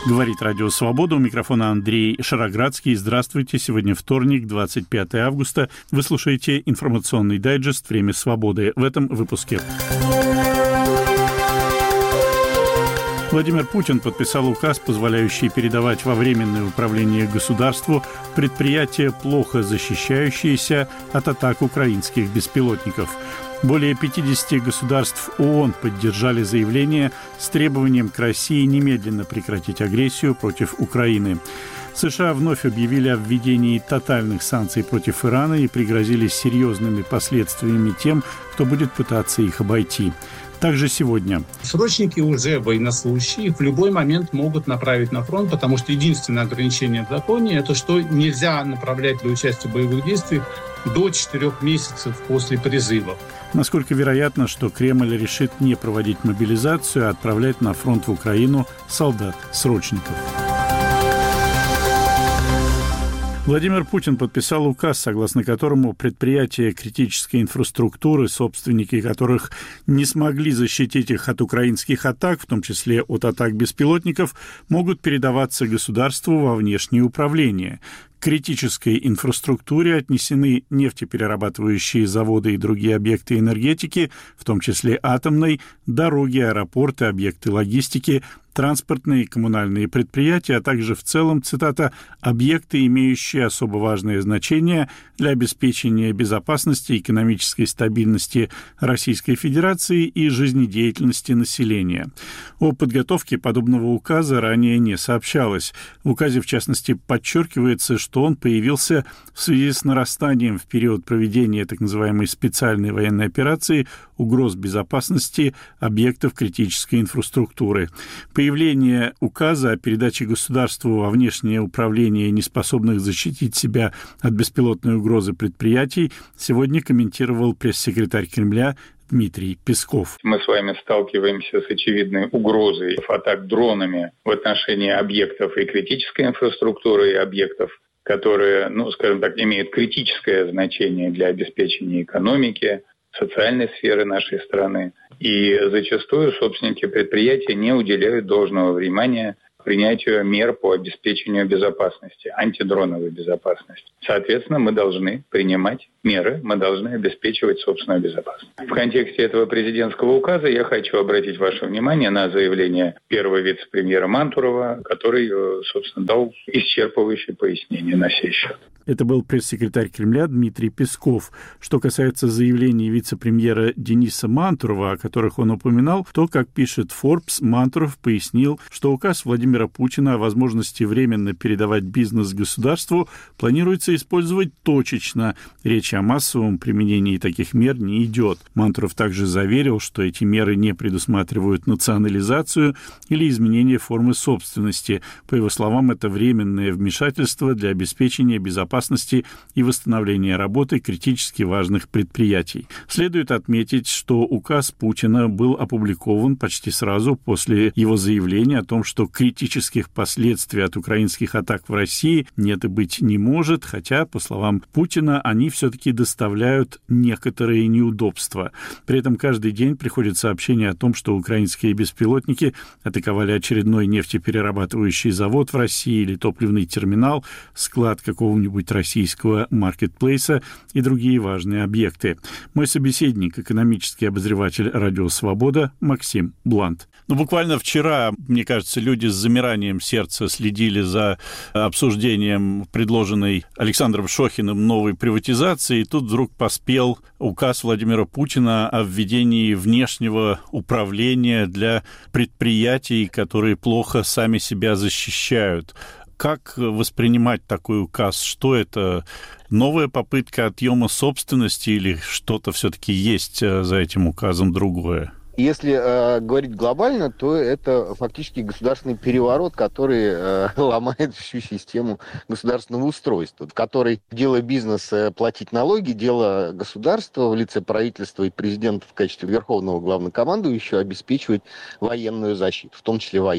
Говорит Радио Свобода. У микрофона Андрей Шароградский. Здравствуйте. Сегодня вторник, 25 августа. Вы слушаете информационный дайджест «Время свободы». В этом выпуске. Владимир Путин подписал указ, позволяющий передавать во временное управление государству предприятия, плохо защищающиеся от атак украинских беспилотников. Более 50 государств ООН поддержали заявление с требованием к России немедленно прекратить агрессию против Украины. США вновь объявили о введении тотальных санкций против Ирана и пригрозили серьезными последствиями тем, кто будет пытаться их обойти. Также сегодня. Срочники уже военнослужащие в любой момент могут направить на фронт, потому что единственное ограничение в законе – это что нельзя направлять для участия в боевых действиях до 4 месяцев после призыва. Насколько вероятно, что Кремль решит не проводить мобилизацию, а отправлять на фронт в Украину солдат-срочников? Владимир Путин подписал указ, согласно которому предприятия критической инфраструктуры, собственники которых не смогли защитить их от украинских атак, в том числе от атак беспилотников, могут передаваться государству во внешнее управление. К критической инфраструктуре отнесены нефтеперерабатывающие заводы и другие объекты энергетики, в том числе атомной, дороги, аэропорты, объекты логистики, транспортные и коммунальные предприятия, а также в целом, цитата, «объекты, имеющие особо важное значение для обеспечения безопасности и экономической стабильности Российской Федерации и жизнедеятельности населения». О подготовке подобного указа ранее не сообщалось. В указе, в частности, подчеркивается, что он появился в связи с нарастанием в период проведения так называемой специальной военной операции угроз безопасности объектов критической инфраструктуры. Появление указа о передаче государству во внешнее управление неспособных защитить себя от беспилотной угрозы предприятий сегодня комментировал пресс-секретарь Кремля Дмитрий Песков. Мы с вами сталкиваемся с очевидной угрозой атак дронами в отношении объектов и критической инфраструктуры, и объектов, которые, скажем так, имеют критическое значение для обеспечения экономики, социальной сферы нашей страны. И зачастую собственники предприятия не уделяют должного внимания принятию мер по обеспечению безопасности, антидроновой безопасности. Соответственно, мы должны принимать меры, мы должны обеспечивать собственную безопасность. В контексте этого президентского указа я хочу обратить ваше внимание на заявление первого вице-премьера Мантурова, который, собственно, дал исчерпывающее пояснение на сей счет. Это был пресс-секретарь Кремля Дмитрий Песков. Что касается заявлений вице-премьера Дениса Мантурова, о которых он упоминал, то, как пишет Forbes, Мантуров пояснил, что указ Владимира Путина о возможности временно передавать бизнес государству планируется использовать точечно. Речь о массовом применении таких мер не идет. Мантуров также заверил, что эти меры не предусматривают национализацию или изменение формы собственности. По его словам, это временное вмешательство для обеспечения безопасности и восстановления работы критически важных предприятий. Следует отметить, что указ Путина был опубликован почти сразу после его заявления о том, что критических последствий от украинских атак в России нет и быть не может, хотя, по словам Путина, они все-таки доставляют некоторые неудобства. При этом каждый день приходит сообщение о том, что украинские беспилотники атаковали очередной нефтеперерабатывающий завод в России или топливный терминал, склад какого-нибудь российского маркетплейса и другие важные объекты. Мой собеседник, экономический обозреватель «Радио Свобода» Максим Блант. Буквально вчера, мне кажется, люди с замиранием сердца следили за обсуждением предложенной Александром Шохиным новой приватизации, и тут вдруг поспел указ Владимира Путина о введении внешнего управления для предприятий, которые плохо сами себя защищают. Как воспринимать такой указ? Что это? Новая попытка отъема собственности или что-то все-таки есть за этим указом другое? Если говорить глобально, то это фактически государственный переворот, который ломает всю систему государственного устройства, в которой дело бизнеса платить налоги, дело государства в лице правительства и президента в качестве верховного главнокомандующего обеспечивать военную защиту, в том числе военную.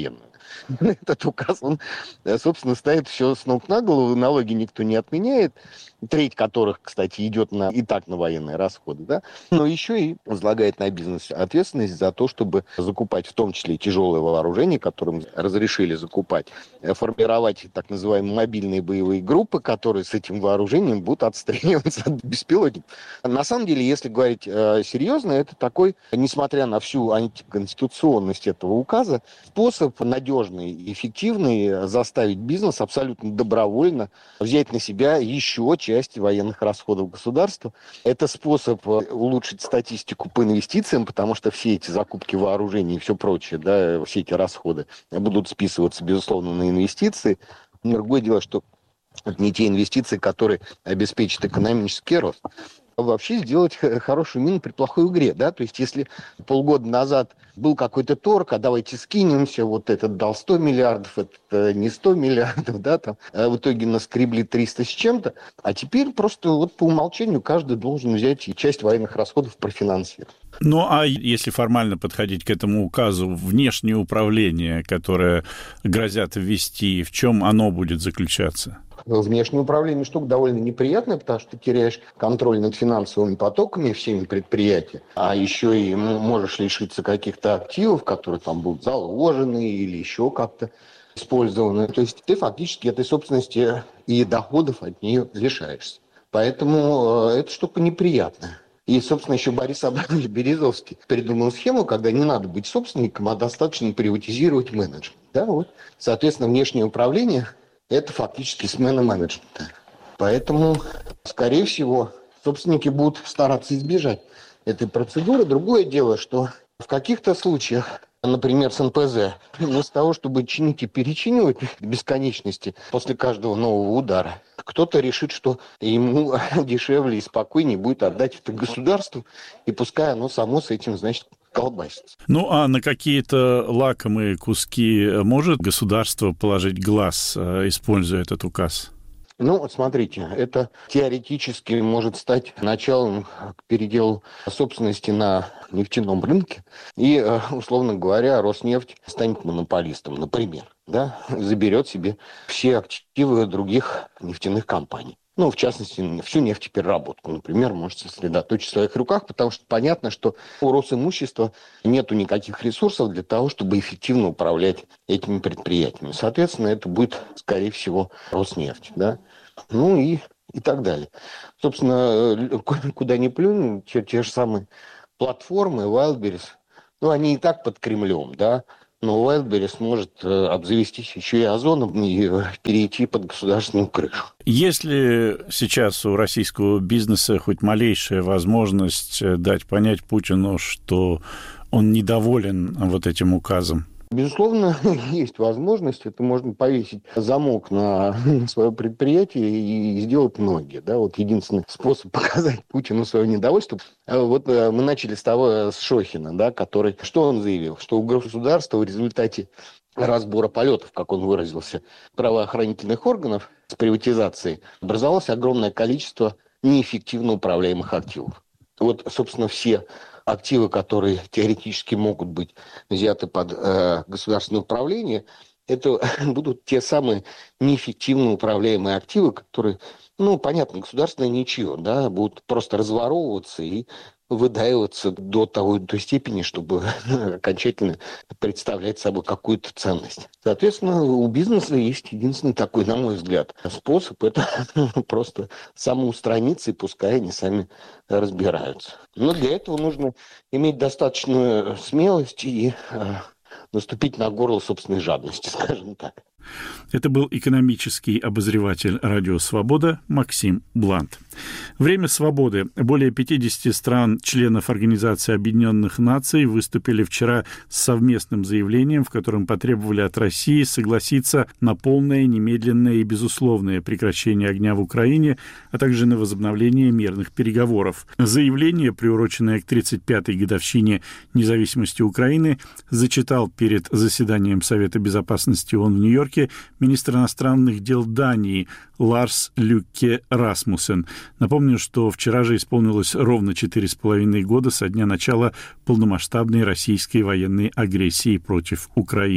Этот указ, он, собственно, ставит все с ног на голову, налоги никто не отменяет, треть которых, кстати, идет и так на военные расходы, да, но еще и возлагает на бизнес ответственность за то, чтобы закупать в том числе тяжелое вооружение, которым разрешили закупать, формировать так называемые мобильные боевые группы, которые с этим вооружением будут отстреливаться от беспилотников. На самом деле, если говорить серьезно, это такой, несмотря на всю антиконституционность этого указа, способ надежный и эффективный заставить бизнес абсолютно добровольно взять на себя еще часть военных расходов государства. Это способ улучшить статистику по инвестициям, потому что все эти закупки вооружений и все прочее, да, все эти расходы будут списываться, безусловно, на инвестиции. Другое дело, что это не те инвестиции, которые обеспечат экономический рост. Вообще сделать хорошую мину при плохой игре, да, то есть если полгода назад был какой-то торг, а давайте скинемся, вот этот дал 100 миллиардов, это не 100 миллиардов, да, там, а в итоге наскребли 300 с чем-то, а теперь просто вот по умолчанию каждый должен взять и часть военных расходов профинансировать. Ну, а если формально подходить к этому указу, внешнее управление, которое грозят ввести, в чем оно будет заключаться? Внешнее управление штука довольно неприятная, потому что ты теряешь контроль над финансовыми потоками всеми предприятий, а еще и можешь лишиться каких-то активов, которые там будут заложены или еще как-то использованы. То есть ты фактически этой собственности и доходов от нее лишаешься. Поэтому эта штука неприятная. И, собственно, еще Борис Абрамович Березовский придумал схему, когда не надо быть собственником, а достаточно приватизировать менеджмент. Да, вот. Соответственно, внешнее управление – это фактически смена менеджмента. Поэтому, скорее всего, собственники будут стараться избежать этой процедуры. Другое дело, что в каких-то случаях, например, с НПЗ, вместо того, чтобы чинить и перечинивать до бесконечности после каждого нового удара, кто-то решит, что ему дешевле и спокойнее будет отдать это государству, и пускай оно само с этим, значит, колбасится. Ну, а на какие-то лакомые куски может государство положить глаз, используя этот указ? Ну, вот смотрите, это теоретически может стать началом к переделу собственности на нефтяном рынке. И, условно говоря, Роснефть станет монополистом, например, да, заберет себе все активы других нефтяных компаний. Ну, в частности, всю нефтепереработку, например, может сосредоточить в своих руках, потому что понятно, что у Росимущества нету никаких ресурсов для того, чтобы эффективно управлять этими предприятиями. Соответственно, это будет, скорее всего, Роснефть, да, ну и так далее. Собственно, куда ни плюнь, те же самые платформы, Wildberries, ну, они и так под Кремлем, да, но Wildberries может обзавестись еще и Озоном и перейти под государственную крышу. Есть ли сейчас у российского бизнеса хоть малейшая возможность дать понять Путину, что он недоволен вот этим указом? Безусловно, есть возможность. Это можно повесить замок на свое предприятие и сделать многие. Да? Вот единственный способ показать Путину свое недовольство. Вот мы начали с Шохина, да, который... Что он заявил? Что у государства в результате разбора полетов, как он выразился, правоохранительных органов с приватизацией образовалось огромное количество неэффективно управляемых активов. Вот, собственно, все активы, которые теоретически могут быть взяты под государственное управление, это будут те самые неэффективно управляемые активы, которые, ну, понятно, государственное ничего, да, будут просто разворовываться и выдаиваться до той степени, чтобы окончательно представлять собой какую-то ценность. Соответственно, у бизнеса есть единственный такой, на мой взгляд, способ – это просто самоустраниться, и пускай они сами разбираются. Но для этого нужно иметь достаточную смелость и наступить на горло собственной жадности, скажем так. Это был экономический обозреватель «Радио Свобода» Максим Блант. Время свободы. Более 50 стран, членов Организации Объединенных Наций, выступили вчера с совместным заявлением, в котором потребовали от России согласиться на полное, немедленное и безусловное прекращение огня в Украине, а также на возобновление мирных переговоров. Заявление, приуроченное к 35-й годовщине независимости Украины, зачитал перед заседанием Совета Безопасности ООН в Нью-Йорке министр иностранных дел Дании Ларс Люкке Расмуссен. Напомню, что вчера же исполнилось ровно 4,5 года со дня начала полномасштабной российской военной агрессии против Украины.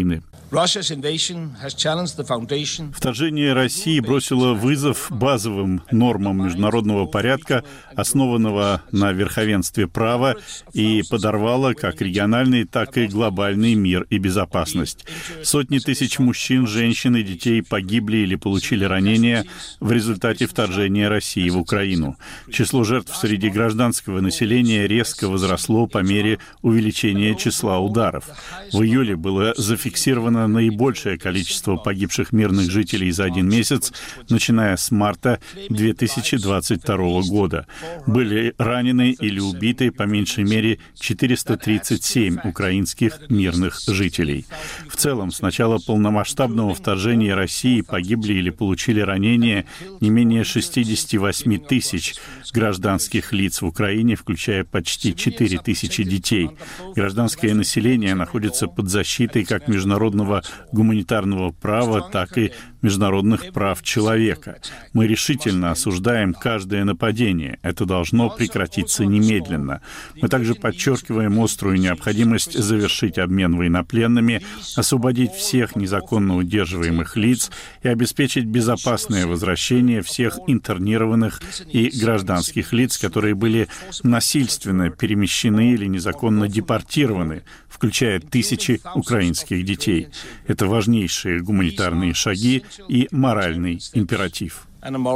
Вторжение России бросило вызов базовым нормам международного порядка, основанного на верховенстве права, и подорвало как региональный, так и глобальный мир и безопасность. Сотни тысяч мужчин, женщин и детей погибли или получили ранения в результате вторжения России в Украину. Число жертв среди гражданского населения резко возросло по мере увеличения числа ударов. В июле было зафиксировано наибольшее количество погибших мирных жителей за один месяц, начиная с марта 2022 года. Были ранены или убиты по меньшей мере 437 украинских мирных жителей. В целом, с начала полномасштабного вторжения России погибли или получили ранения не менее 68 тысяч гражданских лиц в Украине, включая почти 4 тысячи детей. Гражданское население находится под защитой как международного гуманитарного права, так и международных прав человека. Мы решительно осуждаем каждое нападение. Это должно прекратиться немедленно. Мы также подчеркиваем острую необходимость завершить обмен военнопленными, освободить всех незаконно удерживаемых лиц и обеспечить безопасное возвращение всех интернированных и гражданских лиц, которые были насильственно перемещены или незаконно депортированы, включая тысячи украинских детей. Это важнейшие гуманитарные шаги и моральный императив.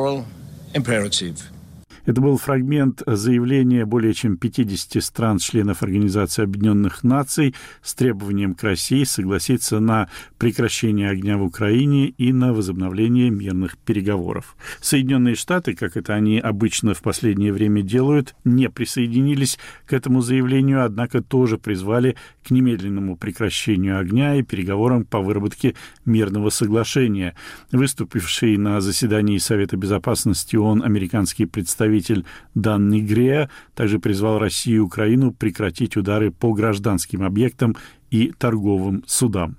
Это был фрагмент заявления более чем 50 стран-членов Организации Объединенных Наций с требованием к России согласиться на прекращение огня в Украине и на возобновление мирных переговоров. Соединенные Штаты, как это они обычно в последнее время делают, не присоединились к этому заявлению, однако тоже призвали к немедленному прекращению огня и переговорам по выработке мирного соглашения. Выступивший на заседании Совета Безопасности ООН американский представитель Дан Нигреа также призвал Россию и Украину прекратить удары по гражданским объектам и торговым судам.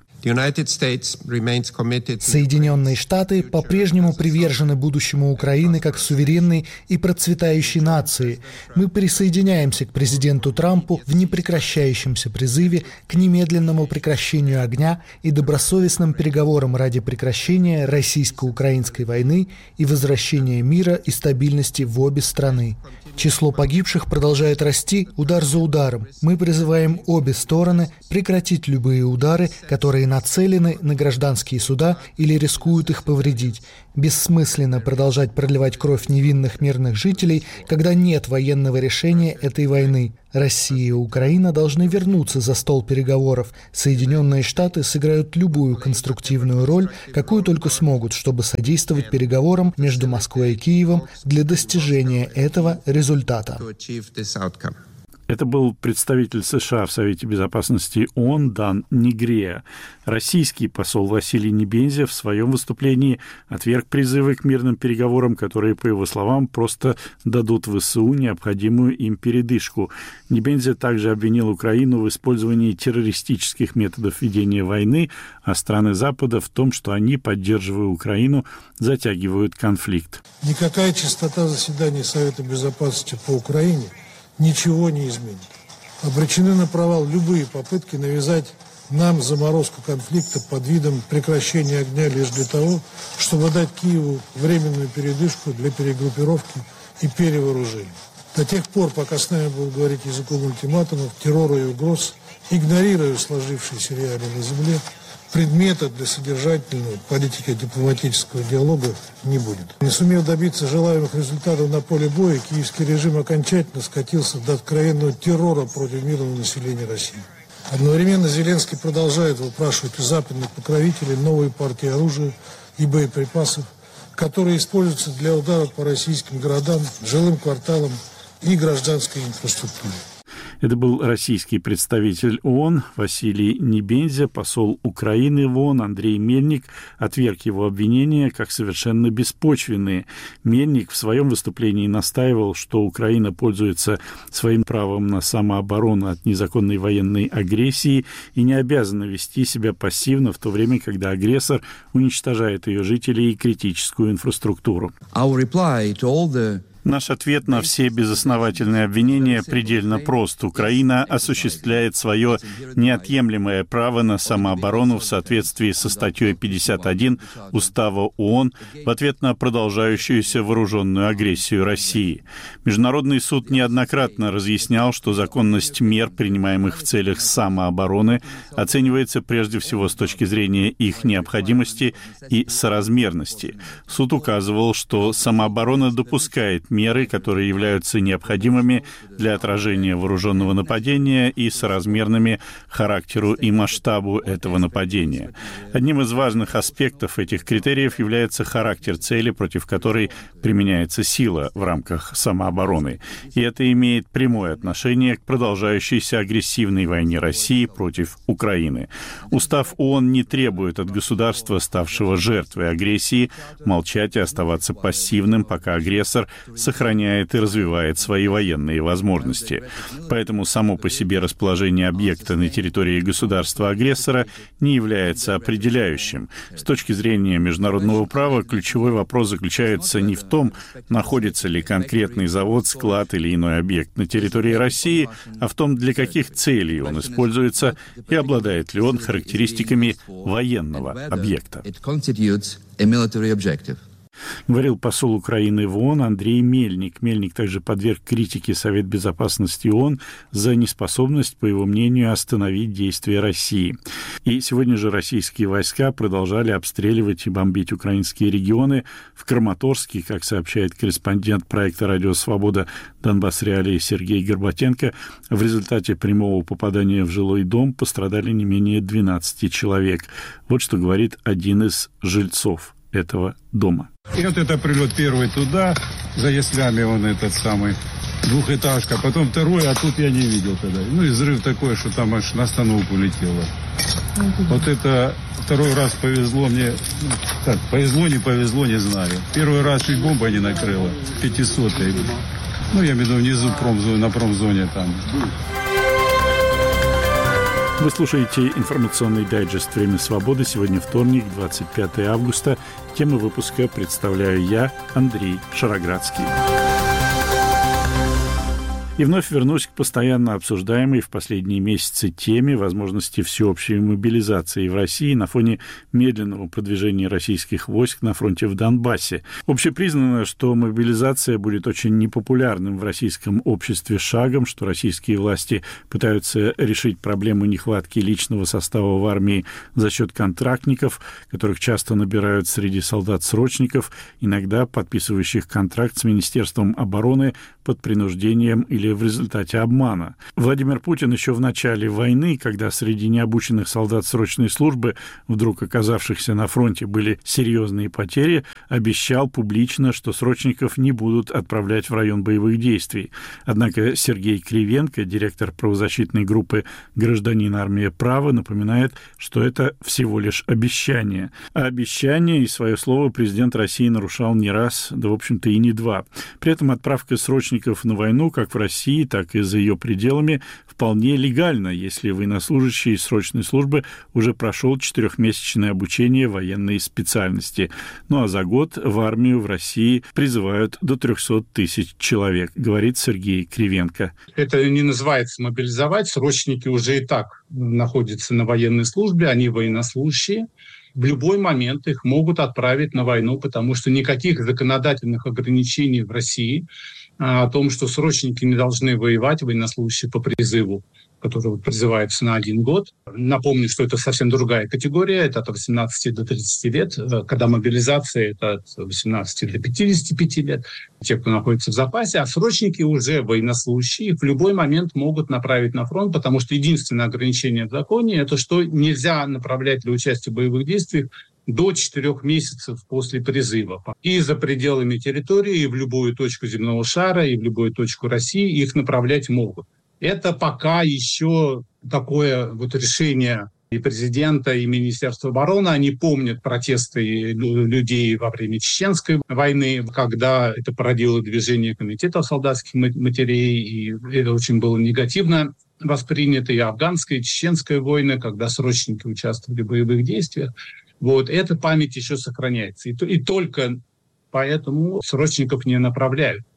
Соединенные Штаты по-прежнему привержены будущему Украины как суверенной и процветающей нации. Мы присоединяемся к президенту Трампу в непрекращающемся призыве к немедленному прекращению огня и добросовестным переговорам ради прекращения российско-украинской войны и возвращения мира и стабильности в обе страны. Число погибших продолжает расти удар за ударом. Мы призываем обе стороны прекратить любые удары, которые нацелены на гражданские суда или рискуют их повредить. Бессмысленно продолжать проливать кровь невинных мирных жителей, когда нет военного решения этой войны. Россия и Украина должны вернуться за стол переговоров. Соединенные Штаты сыграют любую конструктивную роль, какую только смогут, чтобы содействовать переговорам между Москвой и Киевом для достижения этого результата. Это был представитель США в Совете Безопасности ООН Дан Нигреа. Российский посол Василий Небензя в своем выступлении отверг призывы к мирным переговорам, которые, по его словам, просто дадут ВСУ необходимую им передышку. Небензя также обвинил Украину в использовании террористических методов ведения войны, а страны Запада в том, что они, поддерживая Украину, затягивают конфликт. Никакая частота заседаний Совета Безопасности по Украине ничего не изменит. Обречены на провал любые попытки навязать нам заморозку конфликта под видом прекращения огня лишь для того, чтобы дать Киеву временную передышку для перегруппировки и перевооружения. До тех пор, пока с нами будут говорить языком ультиматумов, террора и угроз, игнорируя сложившиеся реалии на земле, предмета для содержательного политико-дипломатического диалога не будет. Не сумев добиться желаемых результатов на поле боя, киевский режим окончательно скатился до откровенного террора против мирного населения России. Одновременно Зеленский продолжает выпрашивать у западных покровителей новые партии оружия и боеприпасов, которые используются для ударов по российским городам, жилым кварталам и гражданской инфраструктуре. Это был российский представитель ООН Василий Небензя. Посол Украины в ООН Андрей Мельник отверг его обвинения как совершенно беспочвенные. Мельник в своем выступлении настаивал, что Украина пользуется своим правом на самооборону от незаконной военной агрессии и не обязана вести себя пассивно в то время, когда агрессор уничтожает ее жителей и критическую инфраструктуру. Наш ответ на все безосновательные обвинения предельно прост. Украина осуществляет свое неотъемлемое право на самооборону в соответствии со статьей 51 Устава ООН в ответ на продолжающуюся вооруженную агрессию России. Международный суд неоднократно разъяснял, что законность мер, принимаемых в целях самообороны, оценивается прежде всего с точки зрения их необходимости и соразмерности. Суд указывал, что самооборона допускает меры, которые являются необходимыми для отражения вооруженного нападения и соразмерными характеру и масштабу этого нападения. Одним из важных аспектов этих критериев является характер цели, против которой применяется сила в рамках самообороны. И это имеет прямое отношение к продолжающейся агрессивной войне России против Украины. Устав ООН не требует от государства, ставшего жертвой агрессии, молчать и оставаться пассивным, пока агрессор сохраняет и развивает свои военные возможности. Поэтому само по себе расположение объекта на территории государства-агрессора не является определяющим. С точки зрения международного права, ключевой вопрос заключается не в том, находится ли конкретный завод, склад или иной объект на территории России, а в том, для каких целей он используется и обладает ли он характеристиками военного объекта. Говорил посол Украины в ООН Андрей Мельник. Мельник также подверг критике Совет Безопасности ООН за неспособность, по его мнению, остановить действия России. И сегодня же российские войска продолжали обстреливать и бомбить украинские регионы. В Краматорске, как сообщает корреспондент проекта «Радио Свобода» Донбасс Реалии Сергей Горбатенко, в результате прямого попадания в жилой дом пострадали не менее 12 человек. Вот что говорит один из жильцов этого дома. И вот это прилет первый туда, за яслями он этот самый, двухэтажка, потом второй, а тут я не видел тогда. Ну и взрыв такой, что там аж на остановку летело. Вот это второй раз повезло мне, так, повезло, не знаю. Первый раз чуть бомба не накрыла, 500-й. Ну я имею в виду внизу промзоне, на промзоне там. Вы слушаете информационный дайджест «Время свободы». Сегодня вторник, 25 августа. Тему выпуска представляю я, Андрей Шароградский. И вновь вернусь к постоянно обсуждаемой в последние месяцы теме возможности всеобщей мобилизации в России на фоне медленного продвижения российских войск на фронте в Донбассе. Общепризнано, что мобилизация будет очень непопулярным в российском обществе шагом, что российские власти пытаются решить проблему нехватки личного состава в армии за счет контрактников, которых часто набирают среди солдат-срочников, иногда подписывающих контракт с Министерством обороны под принуждением или в результате обмана. Владимир Путин еще в начале войны, когда среди необученных солдат срочной службы, вдруг оказавшихся на фронте, были серьезные потери, обещал публично, что срочников не будут отправлять в район боевых действий. Однако Сергей Кривенко, директор правозащитной группы «Гражданин. Армия. Право», напоминает, что это всего лишь обещание. А обещание и свое слово президент России нарушал не раз, да, в общем-то, и не два. При этом отправка срочников на войну, как в России, так и за ее пределами, вполне легально, если военнослужащий срочной службы уже прошел 4-месячное обучение военной специальности. Ну а за год в армию в России призывают до 300 тысяч человек, говорит Сергей Кривенко. Это не называется мобилизовать. Срочники уже и так находятся на военной службе, они военнослужащие. В любой момент их могут отправить на войну, потому что никаких законодательных ограничений в России о том, что срочники не должны воевать, военнослужащие по призыву, которые призываются на 1 год. Напомню, что это совсем другая категория, это от 18 до 30 лет, когда мобилизация это от 18 до 55 лет, те, кто находится в запасе, а срочники уже военнослужащие, их в любой момент могут направить на фронт, потому что единственное ограничение в законе это что нельзя направлять для участия в боевых действиях до 4 месяцев после призыва. И за пределами территории, и в любую точку земного шара, и в любую точку России их направлять могут. Это пока еще такое вот решение и президента, и Министерства обороны. Они помнят протесты людей во время Чеченской войны, когда это породило движение комитетов солдатских матерей, и это очень было негативно воспринято, и афганская, и чеченская войны, когда срочники участвовали в боевых действиях. Вот, эта память еще сохраняется. И только поэтому срочников не направляют.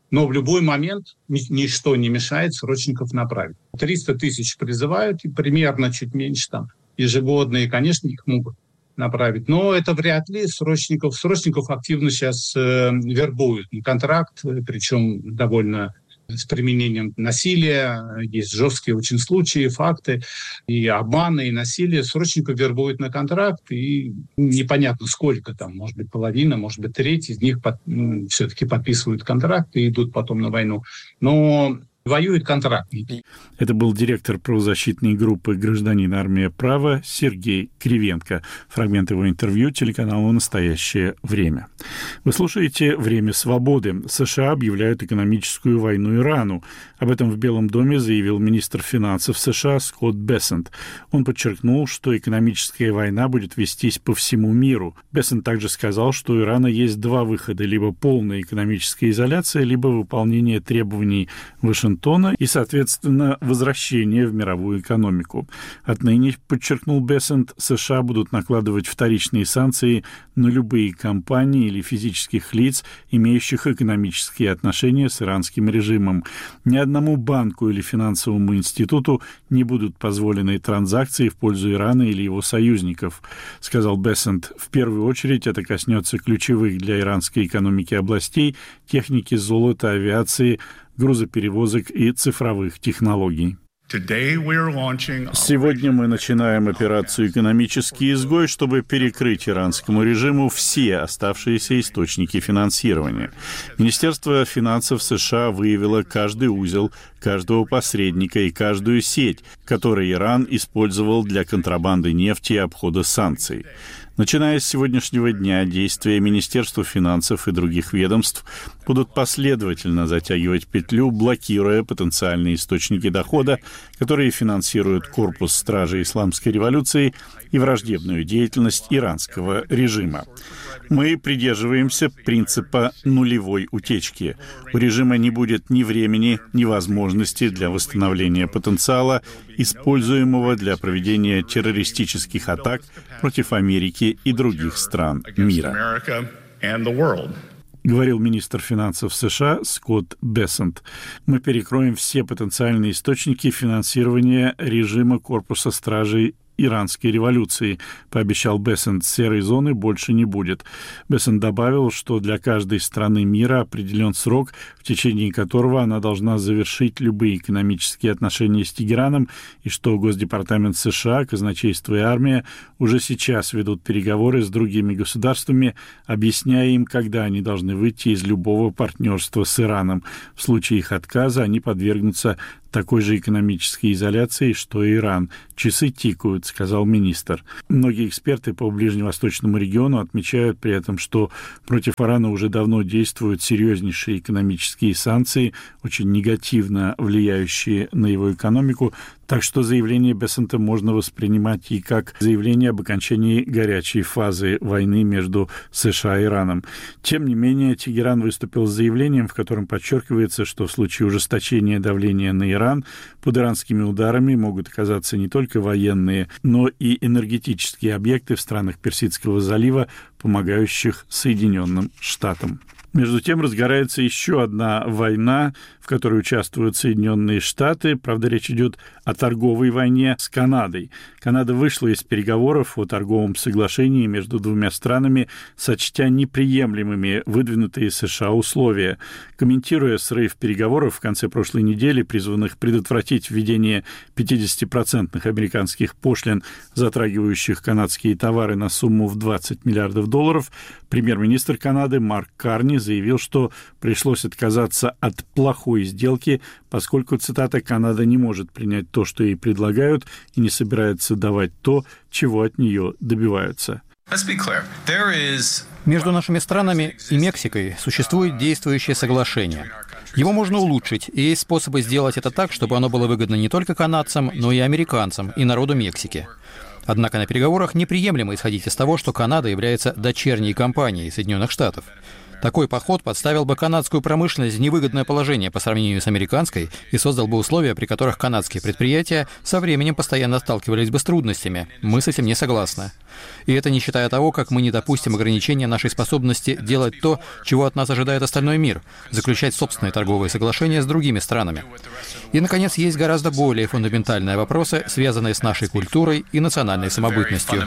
Но в любой момент ничто не мешает срочников направить. 300 тысяч призывают, и примерно чуть меньше там ежегодно, и, конечно, их могут направить. Но это вряд ли. Срочников активно сейчас вербуют на контракт, причем довольно с применением насилия. Есть жесткие очень случаи, факты, и обманы, и насилие. Срочников вербуют на контракт, и непонятно сколько там, может быть, половина, может быть, треть из них все-таки подписывают контракт и идут потом на войну. Но воюют контрактники. Это был директор правозащитной группы «Гражданин. Армия. Право» Сергей Кривенко. Фрагмент его интервью телеканалу «Настоящее время». Вы слушаете «Время свободы». США объявляют экономическую войну Ирану. Об этом в Белом доме заявил министр финансов США Скотт Бессент. Он подчеркнул, что экономическая война будет вестись по всему миру. Бессент также сказал, что у Ирана есть два выхода: либо полная экономическая изоляция, либо выполнение требований Вашингтона и, соответственно, возвращение в мировую экономику. Отныне, подчеркнул Бессент, США будут накладывать вторичные санкции на любые компании или физических лиц, имеющих экономические отношения с иранским режимом. Ни одному банку или финансовому институту не будут позволены транзакции в пользу Ирана или его союзников, сказал Бессент. В первую очередь это коснется ключевых для иранской экономики областей: техники, золота, авиации, грузоперевозок и цифровых технологий. Сегодня мы начинаем операцию «Экономический изгой», чтобы перекрыть иранскому режиму все оставшиеся источники финансирования. Министерство финансов США выявило каждый узел, каждого посредника и каждую сеть, которую Иран использовал для контрабанды нефти и обхода санкций. Начиная с сегодняшнего дня, действия Министерства финансов и других ведомств будут последовательно затягивать петлю, блокируя потенциальные источники дохода, которые финансируют корпус стражей исламской революции и враждебную деятельность иранского режима. Мы придерживаемся принципа нулевой утечки. У режима не будет ни времени, ни возможности для восстановления потенциала, используемого для проведения террористических атак против Америки и других стран мира, говорил министр финансов США Скотт Бессент. Мы перекроем все потенциальные источники финансирования режима корпуса стражей иранской революции, пообещал Бессент. Серой зоны больше не будет. Бессент добавил, что для каждой страны мира определен срок, в течение которого она должна завершить любые экономические отношения с Тегераном, и что Госдепартамент США, казначейство и армия уже сейчас ведут переговоры с другими государствами, объясняя им, когда они должны выйти из любого партнерства с Ираном. В случае их отказа они подвергнутся такой же экономической изоляции, что и Иран. Часы тикают, сказал министр. Многие эксперты по ближневосточному региону отмечают при этом, что против Ирана уже давно действуют серьезнейшие экономические санкции, очень негативно влияющие на его экономику. Так что заявление Бессента можно воспринимать и как заявление об окончании горячей фазы войны между США и Ираном. Тем не менее, Тегеран выступил с заявлением, в котором подчеркивается, что в случае ужесточения давления на Иран под иранскими ударами могут оказаться не только военные, но и энергетические объекты в странах Персидского залива, помогающих Соединенным Штатам. Между тем разгорается еще одна война, в которой участвуют Соединенные Штаты. Правда, речь идет о торговой войне с Канадой. Канада вышла из переговоров о торговом соглашении между двумя странами, сочтя неприемлемыми выдвинутые США условия. Комментируя срыв переговоров в конце прошлой недели, призванных предотвратить введение 50% американских пошлин, затрагивающих канадские товары на сумму в $20 миллиардов, премьер-министр Канады Марк Карни заявил, что пришлось отказаться от плохой сделки, поскольку, цитата, «Канада не может принять то, что ей предлагают, и не собирается давать то, чего от нее добиваются». Между нашими странами и Мексикой существует действующее соглашение. Его можно улучшить, и есть способы сделать это так, чтобы оно было выгодно не только канадцам, но и американцам, и народу Мексики. Однако на переговорах неприемлемо исходить из того, что Канада является дочерней компанией Соединенных Штатов. Такой подход подставил бы канадскую промышленность в невыгодное положение по сравнению с американской и создал бы условия, при которых канадские предприятия со временем постоянно сталкивались бы с трудностями. Мы с этим не согласны. И это не считая того, как мы не допустим ограничения нашей способности делать то, чего от нас ожидает остальной мир, заключать собственные торговые соглашения с другими странами. И, наконец, есть гораздо более фундаментальные вопросы, связанные с нашей культурой и национальной самобытностью.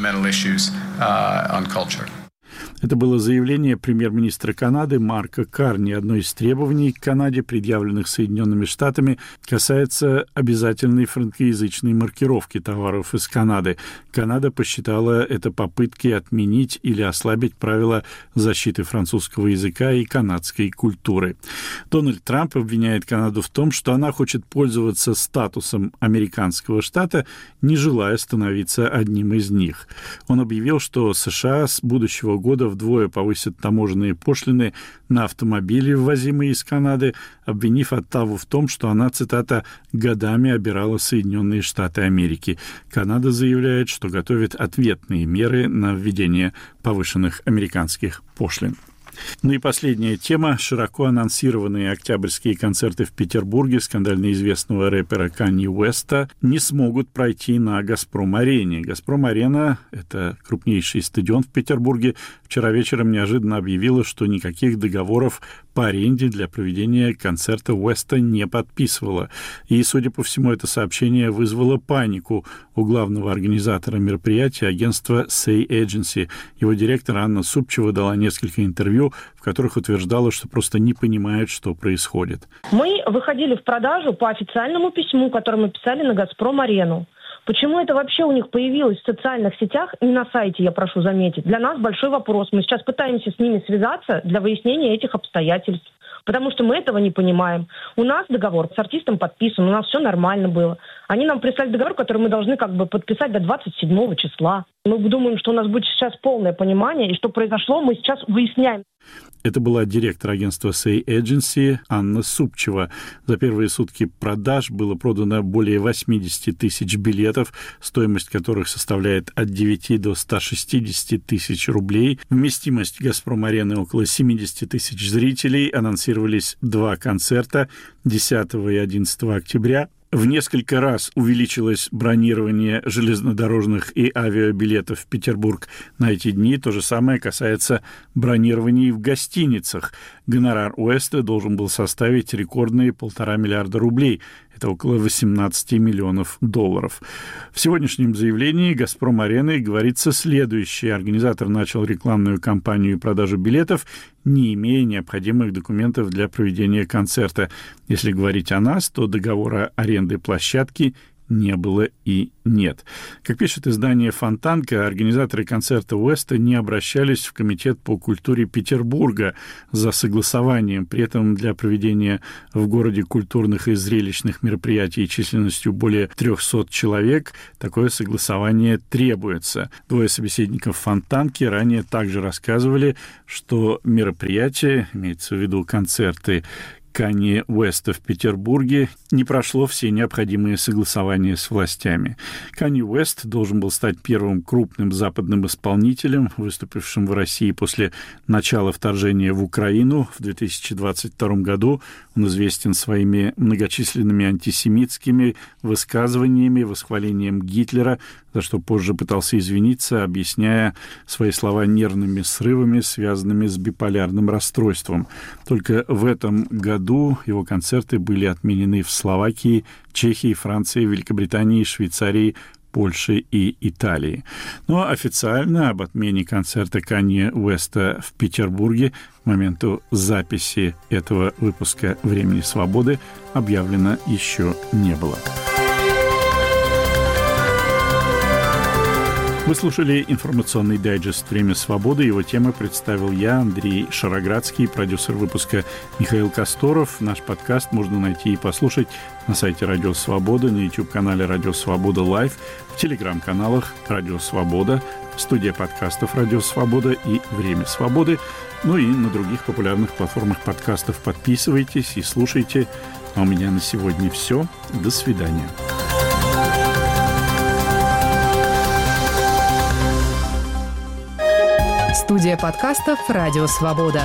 Это было заявление премьер-министра Канады Марка Карни. Одно из требований к Канаде, предъявленных Соединенными Штатами, касается обязательной франкоязычной маркировки товаров из Канады. Канада посчитала это попыткой отменить или ослабить правила защиты французского языка и канадской культуры. Дональд Трамп обвиняет Канаду в том, что она хочет пользоваться статусом американского штата, не желая становиться одним из них. Он объявил, что США с будущего года вдвое повысят таможенные пошлины на автомобили, ввозимые из Канады, обвинив Оттаву в том, что она, цитата, «годами обирала Соединенные Штаты Америки». Канада заявляет, что готовит ответные меры на введение повышенных американских пошлин. Ну и последняя тема. Широко анонсированные октябрьские концерты в Петербурге скандально известного рэпера Канье Уэста не смогут пройти на «Газпром-арене». «Газпром-арена» — это крупнейший стадион в Петербурге. Вчера вечером неожиданно объявила, что никаких договоров по аренде для проведения концерта Уэста не подписывала. И, судя по всему, это сообщение вызвало панику у главного организатора мероприятия, агентства Say Agency. Его директор Анна Супчева дала несколько интервью, в которых утверждала, что просто не понимает, что происходит. Мы выходили в продажу по официальному письму, которое мы писали на «Газпром-арену». Почему это вообще у них появилось в социальных сетях, не на сайте, я прошу заметить, для нас большой вопрос. Мы сейчас пытаемся с ними связаться для выяснения этих обстоятельств, потому что мы этого не понимаем. У нас договор с артистом подписан, у нас все нормально было. Они нам прислали договор, который мы должны подписать до 27 числа. Мы думаем, что у нас будет сейчас полное понимание, и что произошло, мы сейчас выясняем. Это была директор агентства Say Agency Анна Супчева. За первые сутки продаж было продано более 80 тысяч билетов, стоимость которых составляет от 9 до 160 тысяч рублей. Вместимость «Газпром-арены» около 70 тысяч зрителей. Анонсировались 2 концерта 10 и 11 октября. В несколько раз увеличилось бронирование железнодорожных и авиабилетов в Петербург на эти дни. То же самое касается бронирований в гостиницах. Гонорар Уэста должен был составить рекордные 1,5 миллиарда рублей. Это около 18 миллионов долларов. В сегодняшнем заявлении «Газпром-арены» говорится следующее. Организатор начал рекламную кампанию и продажу билетов, не имея необходимых документов для проведения концерта. Если говорить о нас, то договора аренды площадки не было и нет. Как пишет издание «Фонтанка», организаторы концерта Уэста не обращались в Комитет по культуре Петербурга за согласованием. При этом для проведения в городе культурных и зрелищных мероприятий численностью более 300 человек такое согласование требуется. 2 собеседников «Фонтанки» ранее также рассказывали, что мероприятие, имеется в виду концерты Канье Уэста в Петербурге, не прошло все необходимые согласования с властями. Канье Уэст должен был стать первым крупным западным исполнителем, выступившим в России после начала вторжения в Украину в 2022 году. Он известен своими многочисленными антисемитскими высказываниями, восхвалением Гитлера, за что позже пытался извиниться, объясняя свои слова нервными срывами, связанными с биполярным расстройством. Только в этом году его концерты были отменены в Словакии, Чехии, Франции, Великобритании, Швейцарии, Польши и Италии. Но официально об отмене концерта Канье Уэста в Петербурге к моменту записи этого выпуска «Времени свободы» объявлено еще не было. Вы слушали информационный дайджест «Время свободы». Его темы представил я, Андрей Шароградский, продюсер выпуска Михаил Косторов. Наш подкаст можно найти и послушать на сайте Радио Свобода, на YouTube-канале Радио Свобода Лайв, в телеграм-каналах Радио Свобода, студия подкастов Радио Свобода и Время свободы, ну и на других популярных платформах подкастов. Подписывайтесь и слушайте. А у меня на сегодня все. До свидания. Студия подкастов «Радио Свобода».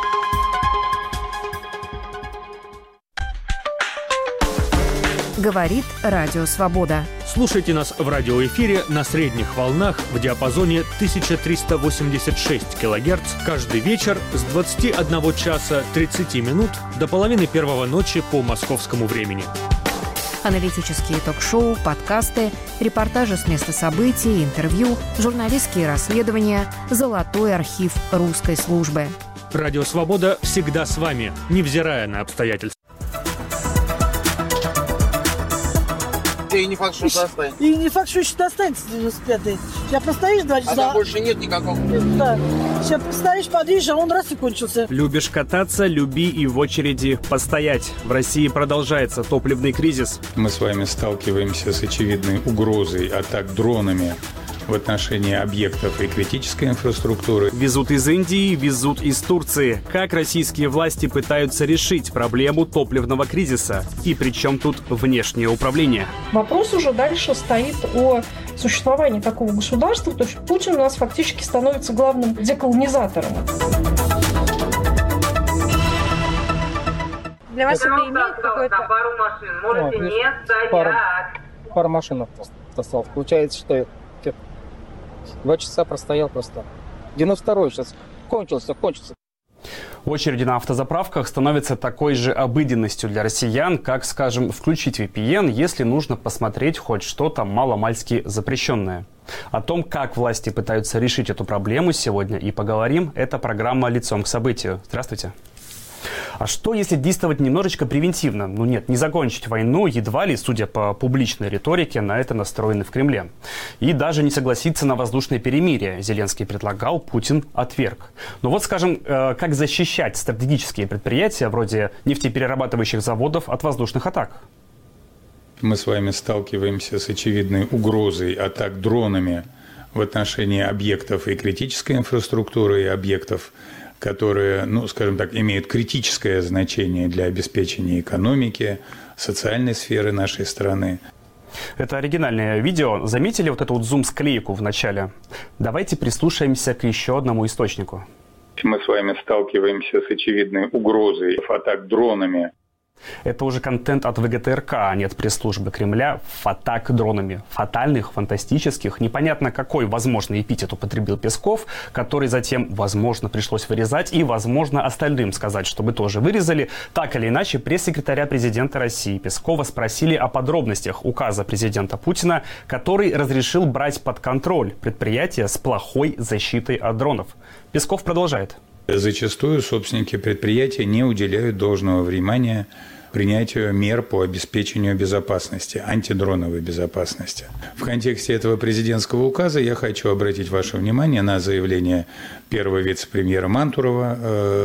Говорит Радио Свобода. Слушайте нас в радиоэфире на средних волнах в диапазоне 1386 кГц каждый вечер с 21 часа 30 минут до половины первого ночи по московскому времени. Аналитические ток-шоу, подкасты, репортажи с места событий, интервью, журналистские расследования, золотой архив русской службы. Радио «Свобода» всегда с вами, невзирая на обстоятельства. И не факт, что достанет. И не факт, что еще достанется 95-й. Сейчас простоишь 2 часа. А там больше нет никакого. Да. Сейчас простоишь, подъедешь, а он раз и кончился. Любишь кататься, люби и в очереди постоять. В России продолжается топливный кризис. Мы с вами сталкиваемся с очевидной угрозой атак дронами в отношении объектов и критической инфраструктуры. Везут из Индии, везут из Турции. Как российские власти пытаются решить проблему топливного кризиса? И при чем тут внешнее управление? Вопрос уже дальше стоит о существовании такого государства, потому что Путин у нас фактически становится главным деколонизатором. Для вас это имеет какой-то... На пару машин, можете не стоять. Пару машин осталось. Получается, что 2 часа простоял просто. 92-й сейчас кончился. Очереди на автозаправках становятся такой же обыденностью для россиян, как, скажем, включить VPN, если нужно посмотреть хоть что-то маломальски запрещенное. О том, как власти пытаются решить эту проблему, сегодня и поговорим. Это программа «Лицом к событию». Здравствуйте. А что, если действовать немножечко превентивно? Ну нет, не закончить войну, едва ли, судя по публичной риторике, на это настроены в Кремле. И даже не согласиться на воздушное перемирие. Зеленский предлагал, Путин отверг. Но вот, скажем, как защищать стратегические предприятия, вроде нефтеперерабатывающих заводов, от воздушных атак? Мы с вами сталкиваемся с очевидной угрозой атак дронами в отношении объектов и критической инфраструктуры, и объектов, которые, скажем так, имеют критическое значение для обеспечения экономики, социальной сферы нашей страны. Это оригинальное видео. Заметили вот эту вот зум-склейку в начале? Давайте прислушаемся к еще одному источнику. Мы с вами сталкиваемся с очевидной угрозой атак дронами. Это уже контент от ВГТРК, а не от пресс-службы Кремля. Атак дронами. Фатальных, фантастических. Непонятно, какой возможный эпитет употребил Песков, который затем, возможно, пришлось вырезать, и, возможно, остальным сказать, чтобы тоже вырезали. Так или иначе, пресс-секретаря президента России Пескова спросили о подробностях указа президента Путина, который разрешил брать под контроль предприятия с плохой защитой от дронов. Песков продолжает. Зачастую собственники предприятия не уделяют должного внимания принятию мер по обеспечению безопасности, антидроновой безопасности. В контексте этого президентского указа я хочу обратить ваше внимание на заявление первого вице-премьера Мантурова,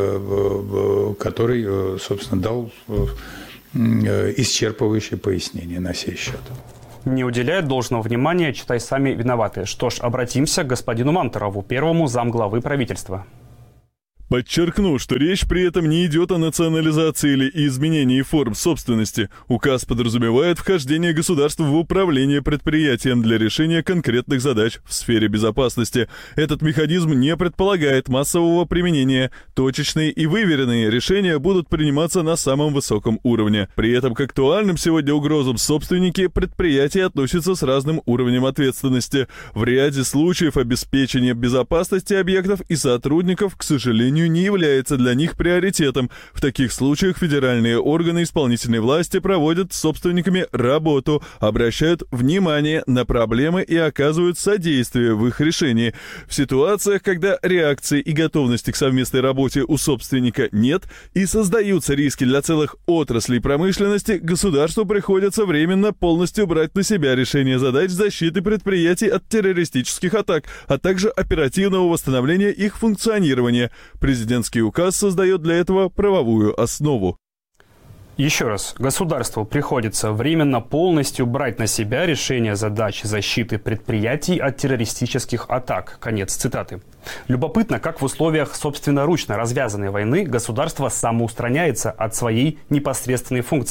который, собственно, дал исчерпывающее пояснение на сей счет. Не уделяют должного внимания, читай сами, виноваты. Что ж, обратимся к господину Мантурову, первому замглавы правительства. Подчеркну, что речь при этом не идет о национализации или изменении форм собственности. Указ подразумевает вхождение государства в управление предприятием для решения конкретных задач в сфере безопасности. Этот механизм не предполагает массового применения. Точечные и выверенные решения будут приниматься на самом высоком уровне. При этом к актуальным сегодня угрозам собственники предприятий относятся с разным уровнем ответственности. В ряде случаев обеспечение безопасности объектов и сотрудников, к сожалению, не является для них приоритетом. В таких случаях федеральные органы исполнительной власти проводят с собственниками работу, обращают внимание на проблемы и оказывают содействие в их решении. В ситуациях, когда реакции и готовности к совместной работе у собственника нет и создаются риски для целых отраслей промышленности, государству приходится временно полностью брать на себя решение задач защиты предприятий от террористических атак, а также оперативного восстановления их функционирования. Президентский указ создает для этого правовую основу. Еще раз, государству приходится временно полностью брать на себя решение задач защиты предприятий от террористических атак. Конец цитаты. Любопытно, как в условиях собственноручно развязанной войны государство самоустраняется от своей непосредственной функции.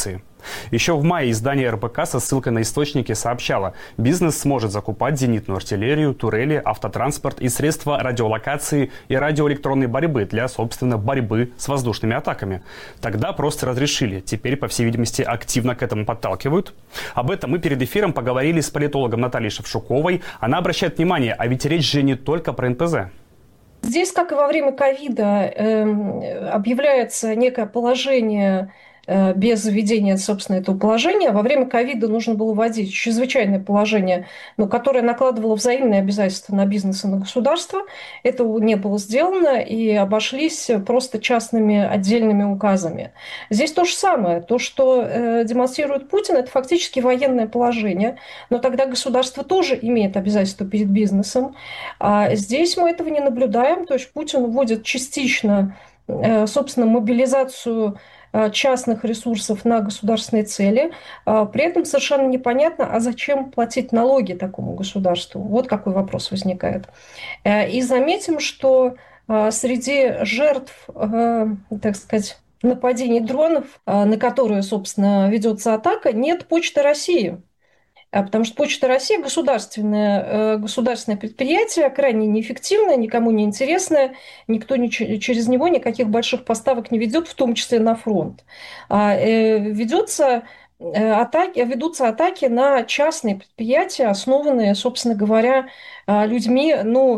Еще в мае издание РБК со ссылкой на источники сообщало, бизнес сможет закупать зенитную артиллерию, турели, автотранспорт и средства радиолокации и радиоэлектронной борьбы для, собственно, борьбы с воздушными атаками. Тогда просто разрешили. Теперь, по всей видимости, активно к этому подталкивают. Об этом мы перед эфиром поговорили с политологом Натальей Шевчуковой. Она обращает внимание, а ведь речь же не только про НПЗ. Здесь, как и во время ковида, объявляется некое положение без введения, собственно, этого положения. Во время ковида нужно было вводить чрезвычайное положение, которое накладывало взаимные обязательства на бизнес и на государство. Этого не было сделано, и обошлись просто частными отдельными указами. Здесь то же самое. То, что демонстрирует Путин, это фактически военное положение, но тогда государство тоже имеет обязательства перед бизнесом. А здесь мы этого не наблюдаем. То есть Путин вводит частично, собственно, мобилизацию частных ресурсов на государственные цели. При этом совершенно непонятно, а зачем платить налоги такому государству? Вот какой вопрос возникает. И заметим, что среди жертв, так сказать, нападений дронов, на которые, собственно, ведется атака, нет Почты России. Потому что Почта России государственное предприятие, крайне неэффективное, никому не интересное, никто через него никаких больших поставок не ведет, в том числе на фронт. Ведутся атаки на частные предприятия, основанные, собственно говоря, людьми,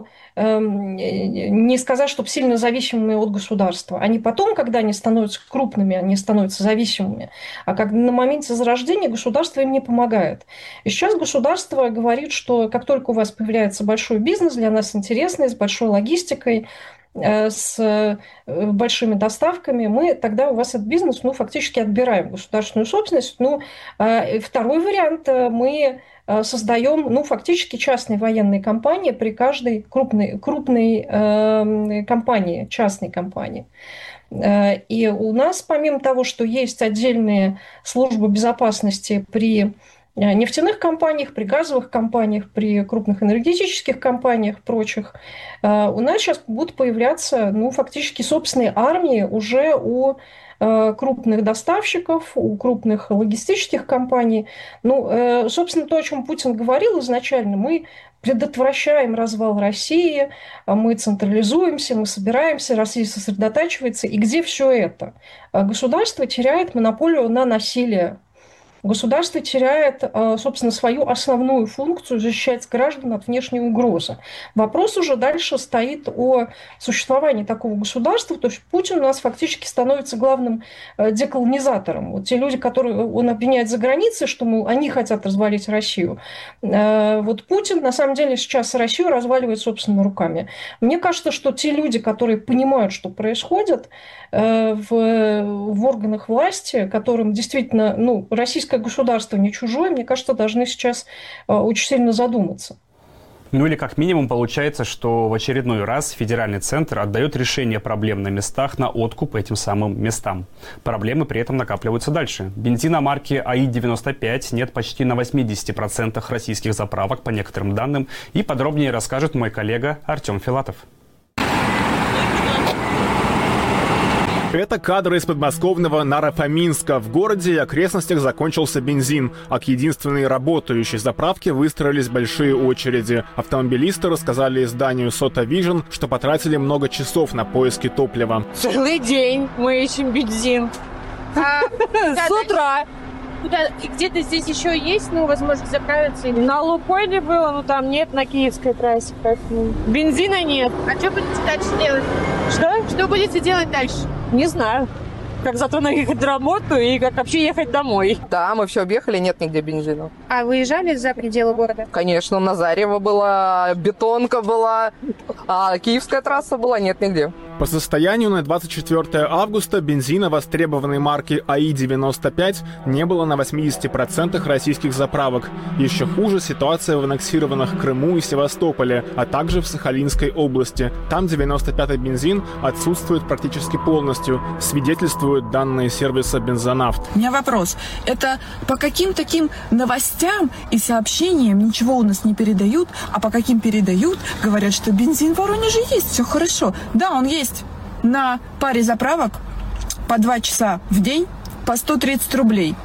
не сказать, чтобы сильно зависимыми от государства. Они потом, когда они становятся крупными, они становятся зависимыми. А как на моменте зарождения государство им не помогает. И сейчас государство говорит, что как только у вас появляется большой бизнес, для нас интересный, с большой логистикой, с большими доставками, мы тогда у вас этот бизнес фактически отбираем государственную собственность. Второй вариант, мы создаем фактически частные военные компании при каждой крупной компании, частной компании. И у нас, помимо того, что есть отдельные службы безопасности при нефтяных компаниях, при газовых компаниях, при крупных энергетических компаниях, прочих, у нас сейчас будут появляться фактически собственные армии уже у крупных доставщиков, у крупных логистических компаний. Собственно, то, о чем Путин говорил изначально, мы предотвращаем развал России, мы централизуемся, мы собираемся, Россия сосредотачивается. И где все это? Государство теряет монополию на насилие. Государство теряет, собственно, свою основную функцию защищать граждан от внешней угрозы. Вопрос уже дальше стоит о существовании такого государства. То есть Путин у нас фактически становится главным деколонизатором. Вот те люди, которые он обвиняет за границей, что они хотят развалить Россию. Вот Путин на самом деле сейчас Россию разваливает собственными руками. Мне кажется, что те люди, которые понимают, что происходит в органах власти, которым действительно российское государство не чужое, мне кажется, должны сейчас очень сильно задуматься. Или как минимум получается, что в очередной раз федеральный центр отдает решение проблем на местах на откуп этим самым местам. Проблемы при этом накапливаются дальше. Бензина марки АИ-95 нет почти на 80% российских заправок, по некоторым данным. И подробнее расскажет мой коллега Артем Филатов. Это кадры из подмосковного Наро-Фоминска. В городе и окрестностях закончился бензин, а к единственной работающей заправке выстроились большие очереди. Автомобилисты рассказали изданию Сота Вижн, что потратили много часов на поиски топлива. Целый день мы ищем бензин. С утра. Где-то здесь еще есть, возможность заправиться? На Лукойле было, но там нет, на Киевской трассе. Бензина нет. А что будете дальше делать? Что будете делать дальше? Не знаю. Как зато наехать на работу и как вообще ехать домой. Да, мы все объехали, нет нигде бензина. А выезжали за пределы города? Конечно, Назарево была, Бетонка была, а Киевская трасса была, нет нигде. По состоянию на 24 августа бензина востребованной марки АИ-95 не было на 80% российских заправок. Еще хуже ситуация в аннексированных Крыму и Севастополе, а также в Сахалинской области. Там 95-й бензин отсутствует практически полностью, свидетельствуют данные сервиса «Бензонавт». У меня вопрос. Это по каким таким новостям и сообщениям ничего у нас не передают, а по каким передают, говорят, что бензин в Воронеже есть, все хорошо. Да, он есть. На паре заправок по 2 часа в день по 130 рублей.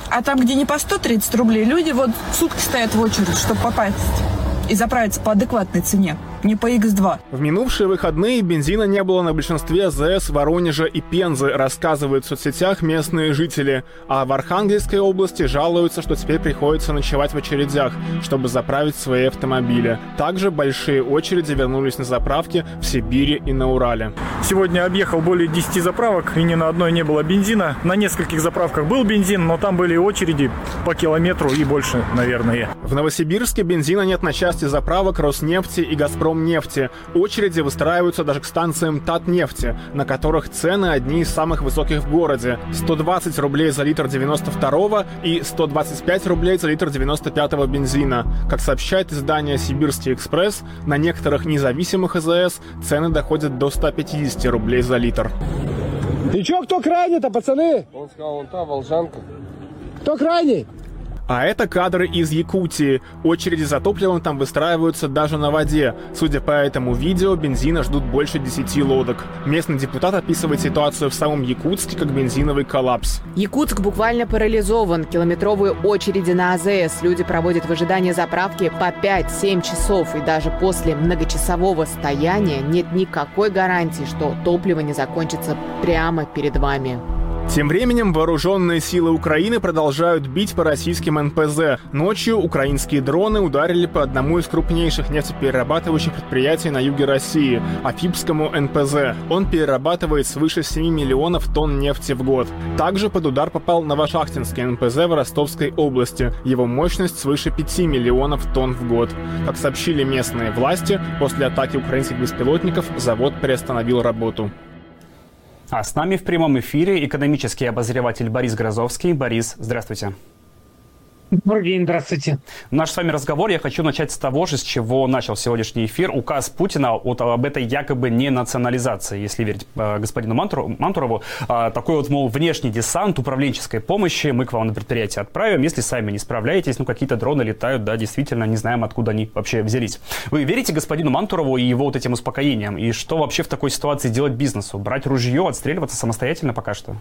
А там, где не по 130 рублей, люди вот сутки стоят в очередь, чтобы попасть и заправиться по адекватной цене, не по X2. В минувшие выходные бензина не было на большинстве АЗС Воронежа и Пензы, рассказывают в соцсетях местные жители. А в Архангельской области жалуются, что теперь приходится ночевать в очередях, чтобы заправить свои автомобили. Также большие очереди вернулись на заправки в Сибири и на Урале. Сегодня объехал более 10 заправок, и ни на одной не было бензина. На нескольких заправках был бензин, но там были очереди по километру и больше, наверное. В Новосибирске бензина нет на части заправок Роснефти и Газпромнефти. Очереди выстраиваются даже к станциям Татнефти, на которых цены одни из самых высоких в городе. 120 рублей за литр 92-го и 125 рублей за литр 95-го бензина. Как сообщает издание «Сибирский экспресс», на некоторых независимых АЗС цены доходят до 150 рублей за литр. И чё, кто крайний-то, пацаны? Он сказал, вон та, Волжанка. Кто крайний? А это кадры из Якутии. Очереди за топливом там выстраиваются даже на воде. Судя по этому видео, бензина ждут больше 10 лодок. Местный депутат описывает ситуацию в самом Якутске как бензиновый коллапс. Якутск буквально парализован. Километровые очереди на АЗС. Люди проводят в ожидании заправки по 5-7 часов. И даже после многочасового стояния нет никакой гарантии, что топливо не закончится прямо перед вами. Тем временем вооруженные силы Украины продолжают бить по российским НПЗ. Ночью украинские дроны ударили по одному из крупнейших нефтеперерабатывающих предприятий на юге России – Афипскому НПЗ. Он перерабатывает свыше 7 миллионов тонн нефти в год. Также под удар попал Новошахтинский НПЗ в Ростовской области. Его мощность свыше 5 миллионов тонн в год. Как сообщили местные власти, после атаки украинских беспилотников завод приостановил работу. А с нами в прямом эфире экономический обозреватель Борис Грозовский. Борис, здравствуйте. Добрый день, здравствуйте. Наш с вами разговор я хочу начать с того же, с чего начал сегодняшний эфир. Указ Путина об этой якобы не национализации, если верить господину Мантурову. Такой вот, мол, внешний десант управленческой помощи мы к вам на предприятие отправим. Если сами не справляетесь, какие-то дроны летают, да, действительно, не знаем, откуда они вообще взялись. Вы верите господину Мантурову и его вот этим успокоениям? И что вообще в такой ситуации делать бизнесу? Брать ружье, отстреливаться самостоятельно пока что?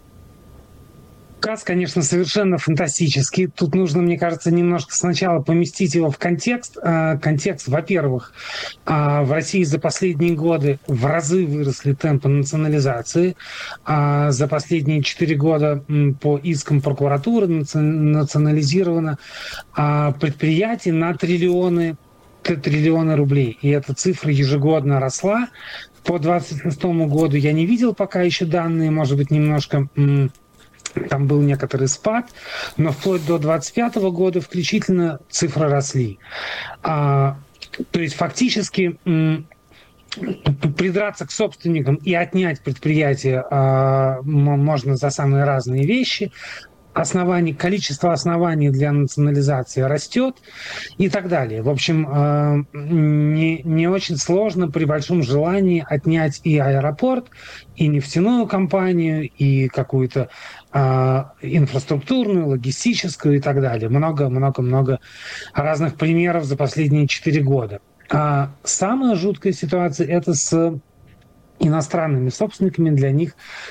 Указ, конечно, совершенно фантастический. Тут нужно, мне кажется, немножко сначала поместить его в контекст. Контекст, во-первых, в России за последние годы в разы выросли темпы национализации. За последние 4 года по искам прокуратуры национализировано предприятий на триллионы рублей. И эта цифра ежегодно росла. По 2026 году я не видел пока еще данные, может быть, немножко... Там был некоторый спад, но вплоть до 2025 года включительно цифры росли. То есть фактически придраться к собственникам и отнять предприятие можно за самые разные вещи. Количество оснований для национализации растет и так далее. В общем, не очень сложно при большом желании отнять и аэропорт, и нефтяную компанию, и какую-то инфраструктурную, логистическую и так далее. Много-много-много разных примеров за последние 4 года. Самая жуткая ситуация – это с иностранными собственниками. Для них